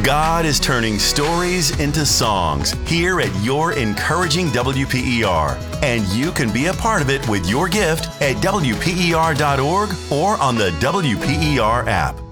God is turning stories into songs here at your encouraging WPER. And you can be a part of it with your gift at WPER.org or on the WPER app.